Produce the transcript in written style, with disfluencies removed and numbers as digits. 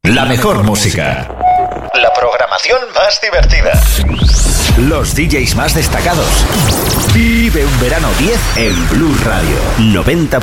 La mejor música. La programación más divertida. Los DJs más destacados. Vive un verano 10 en Blue Radio 90.9.